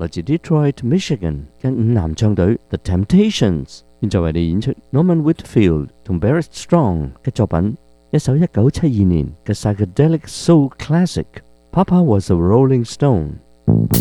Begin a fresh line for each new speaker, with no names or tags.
來自 Detroit, Michigan 嘅五男唱隊 The Temptations，現在為你演出 Norman Whitfield 同 Barrett Strong 嘅作品，一首1972年嘅 psychedelic soul classic Papa Was a Rolling Stone。